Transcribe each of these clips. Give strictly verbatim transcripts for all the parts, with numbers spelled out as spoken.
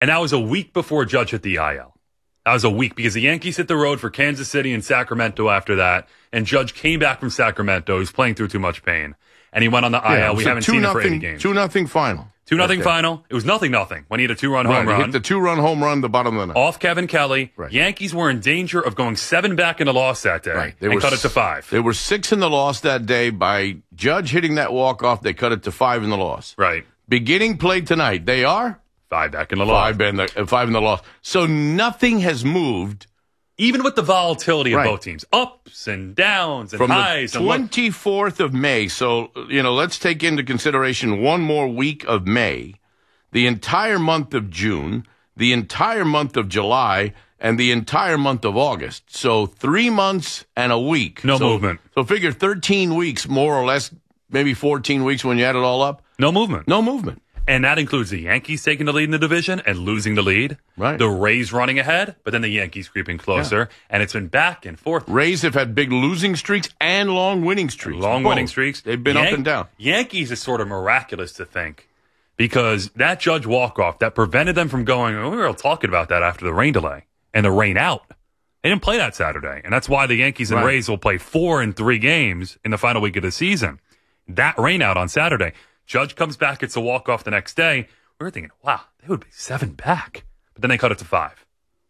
And that was a week before Judge hit the I L. That was a week because the Yankees hit the road for Kansas City and Sacramento after that. And Judge came back from Sacramento. He was playing through too much pain. And he went on the I L. Yeah, we haven't seen him for any games. two nothing final. two nothing final. It was nothing nothing when he had a two-run home right, run. He hit the two-run home run the bottom of the ninth. Off Kevin Kelly. Right. Yankees were in danger of going seven back in the loss that day. Right. They and were, cut it to five. They were six in the loss that day. By Judge hitting that walk-off, they cut it to five in the loss. Right. Beginning play tonight, they are? Five back in the loss. Five in the, uh, five in the loss. So nothing has moved. Even with the volatility right. of both teams. Ups and downs and From highs. the and twenty-fourth of May, so, you know, let's take into consideration one more week of May, the entire month of June, the entire month of July, and the entire month of August. So three months and a week. No so, movement. So figure thirteen weeks, more or less, maybe fourteen weeks when you add it all up. No movement. No movement. And that includes the Yankees taking the lead in the division and losing the lead. Right. The Rays running ahead, but then the Yankees creeping closer. Yeah. And it's been back and forth. Rays have had big losing streaks and long winning streaks. Long Both. winning streaks. They've been Yan- up and down. Yankees is sort of miraculous to think because that Judge walk-off that prevented them from going, oh, we were all talking about that after the rain delay and the rain out. They didn't play that Saturday. And that's why the Yankees and right. Rays will play four and three games in the final week of the season. That rain out on Saturday. Judge comes back, it's a walk-off the next day. We were thinking, wow, they would be seven back. But then they cut it to five.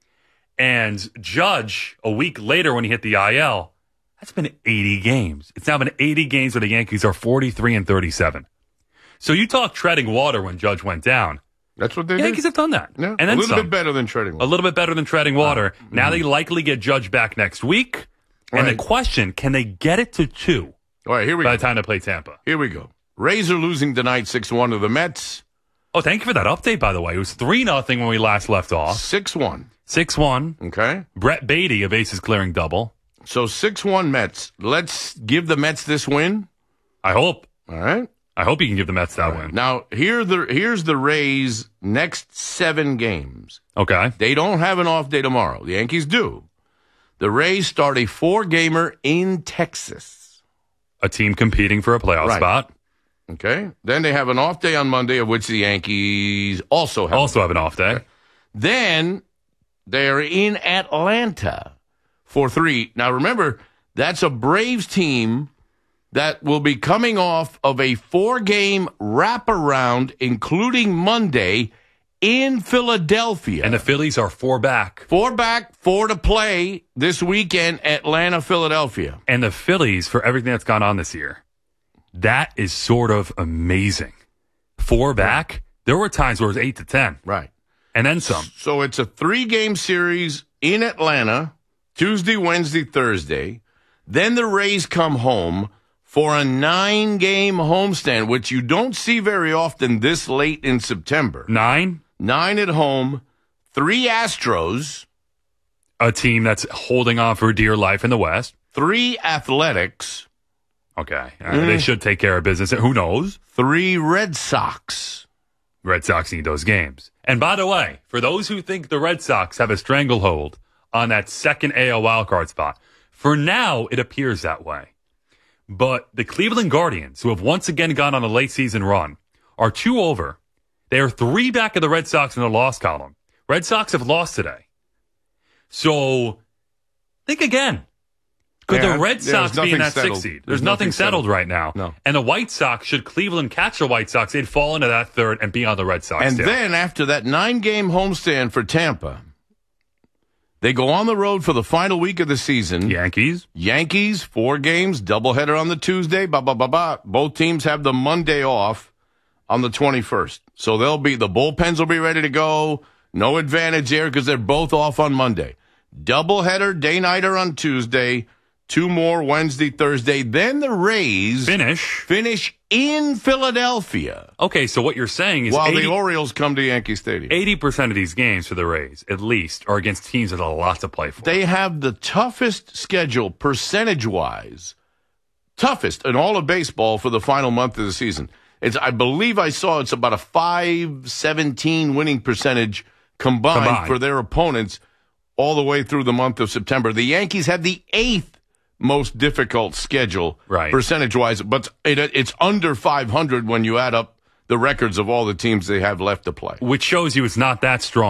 And Judge, a week later when he hit the I L, that's been eighty games. It's now been eighty games where the Yankees are forty-three and thirty-seven. So you talk treading water when Judge went down. That's what they the did. Yankees have done that. Yeah, and then a little some. bit better than treading water. A little bit better than treading water. Uh, now mm-hmm. they likely get Judge back next week. And right. the question, can they get it to two All right, here we by go. the time they play Tampa? Here we go. Rays are losing tonight six one to the Mets. Oh, thank you for that update, by the way. It was three nothing when we last left off. six one. six one. Okay. Brett Beatty, a bases clearing double. So six one Mets. Let's give the Mets this win. I hope. All right. I hope you can give the Mets that right. win. Now, here the here's the Rays' next seven games. Okay. They don't have an off day tomorrow. The Yankees do. The Rays start a four-gamer in Texas. A team competing for a playoff right. spot. Okay. Then they have an off day on Monday, of which the Yankees also have. Also have an off day. Then they are in Atlanta for three. Now, remember, that's a Braves team that will be coming off of a four-game wraparound, including Monday, in Philadelphia. And the Phillies are four back. Four back, four to play this weekend, Atlanta, Philadelphia. And the Phillies, for everything that's gone on this year, that is sort of amazing. Four back. Right. There were times where it was eight to ten. Right. And then some. So it's a three-game series in Atlanta, Tuesday, Wednesday, Thursday. Then the Rays come home for a nine-game homestand, which you don't see very often this late in September. Nine? Nine at home, three Astros. A team that's holding on for dear life in the West. Three Athletics. Okay. Uh, mm. They should take care of business. Who knows? Three Red Sox. Red Sox need those games. And by the way, for those who think the Red Sox have a stranglehold on that second A L wildcard spot, for now it appears that way. But the Cleveland Guardians, who have once again gone on a late season run, are two over. They are three back of the Red Sox in the loss column. Red Sox have lost today. So think again. Could yeah, the Red Sox be in that settled. sixth seed? There's, There's nothing, nothing settled, settled right now. No. And the White Sox, should Cleveland catch the White Sox, they'd fall into that third and be on the Red Sox. And tail. then after that nine-game homestand for Tampa, they go on the road for the final week of the season. Yankees. Yankees, four games, doubleheader on the Tuesday. Ba ba ba ba. Both teams have the Monday off on the twenty-first. So they'll be, the bullpens will be ready to go. No advantage there because they're both off on Monday. Doubleheader, day-nighter on Tuesday. Two more Wednesday, Thursday. Then the Rays Finish. finish in Philadelphia. Okay, so what you're saying is while eighty the Orioles come to Yankee Stadium. eighty percent of these games for the Rays, at least, are against teams with a lot to play for. They have the toughest schedule percentage-wise, toughest in all of baseball for the final month of the season. It's, I believe I saw it's about a five seventeen winning percentage combined, Combined. for their opponents all the way through the month of September. The Yankees have the eighth most difficult schedule, right, percentage-wise, but it, it's under five hundred when you add up the records of all the teams they have left to play. Which shows you it's not that strong.